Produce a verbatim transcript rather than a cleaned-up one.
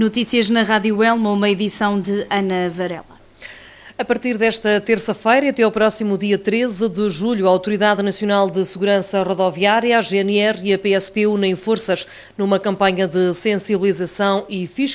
Notícias na Rádio Elma, uma edição de Ana Varela. A partir desta terça-feira até ao próximo dia treze de julho, a Autoridade Nacional de Segurança Rodoviária, a G N R e a P S P unem forças numa campanha de sensibilização e fiscalização